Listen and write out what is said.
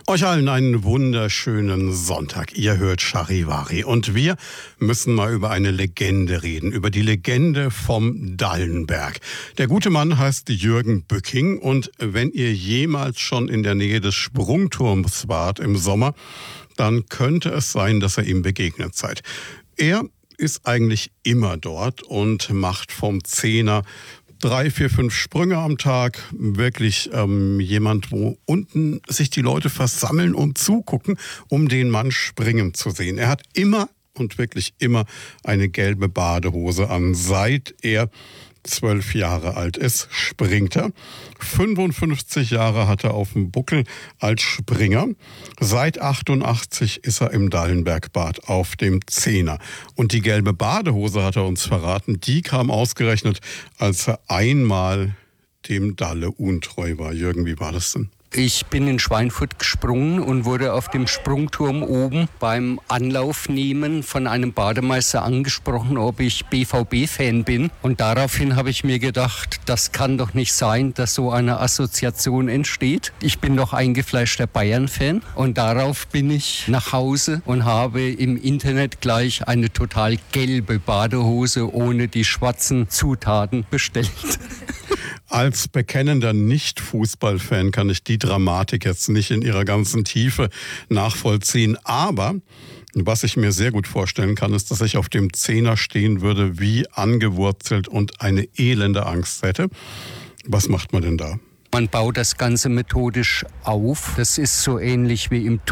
Euch allen einen wunderschönen Sonntag. Ihr hört Charivari und wir müssen mal über eine Legende reden, über die Legende vom Dallenberg. Der gute Mann heißt Jürgen Bücking und wenn ihr jemals schon in der Nähe des Sprungturms wart im Sommer, dann könnte es sein, dass ihr ihm begegnet seid. Er ist eigentlich immer dort und macht vom Zehner 3, 4, 5 Sprünge am Tag. Wirklich jemand, wo unten sich die Leute versammeln und zugucken, um den Mann springen zu sehen. Er hat immer und wirklich immer eine gelbe Badehose an. Seit er 12 Jahre alt ist, springt er. 55 Jahre hat er auf dem Buckel als Springer. Seit 88 ist er im Dallenbergbad auf dem Zehner. Und die gelbe Badehose, hat er uns verraten, die kam ausgerechnet, als er einmal dem Dalle untreu war. Jürgen, wie war das denn? Ich bin in Schweinfurt gesprungen und wurde auf dem Sprungturm oben beim Anlaufnehmen von einem Bademeister angesprochen, ob ich BVB-Fan bin. Und daraufhin habe ich mir gedacht, das kann doch nicht sein, dass so eine Assoziation entsteht. Ich bin doch eingefleischter Bayern-Fan. Und darauf bin ich nach Hause und habe im Internet gleich eine total gelbe Badehose ohne die schwarzen Zutaten bestellt. Als bekennender Nicht-Fußballfan kann ich die Dramatik jetzt nicht in ihrer ganzen Tiefe nachvollziehen. Aber was ich mir sehr gut vorstellen kann, ist, dass ich auf dem Zehner stehen würde, wie angewurzelt und eine elende Angst hätte. Was macht man denn da? Man baut das Ganze methodisch auf. Das ist so ähnlich wie im